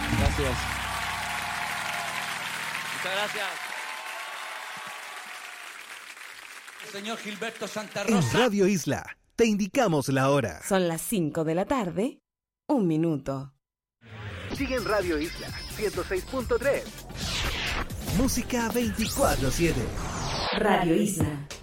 Gracias. Muchas gracias. Señor Gilberto Santa En Rosa. Radio Isla te indicamos la hora. Son las 5 de la tarde, 1 minuto. Sigue en Radio Isla 106.3. Música 24/7. Radio Isla.